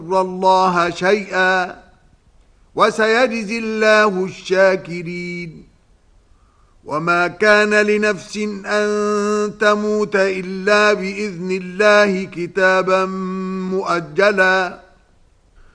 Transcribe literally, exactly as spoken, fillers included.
الله شيئا وسيجزي الله الشاكرين. وما كان لنفس أن تموت إلا بإذن الله كتابا مؤجلا